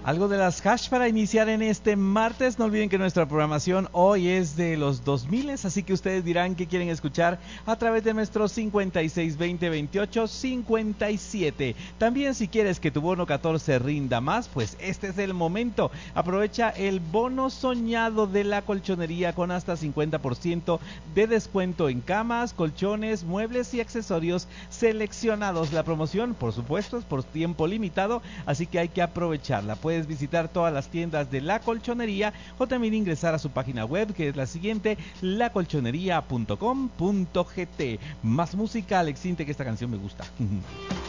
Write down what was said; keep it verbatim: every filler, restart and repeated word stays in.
Algo de las hash para iniciar en este martes. No olviden que nuestra programación hoy es de los dos mil, así que ustedes dirán qué quieren escuchar a través de nuestro cincuenta y seis veinte veintiocho cincuenta y siete. También si quieres que tu bono catorce rinda más, pues este es el momento. Aprovecha el bono soñado de la colchonería con hasta cincuenta por ciento de descuento en camas, colchones, muebles y accesorios seleccionados. La promoción, por supuesto, es por tiempo limitado, así que hay que aprovecharla. Puedes visitar todas las tiendas de La Colchonería o también ingresar a su página web, que es la siguiente, la colchonería punto com punto g t. Más música, Alex Sinte, que esta canción me gusta.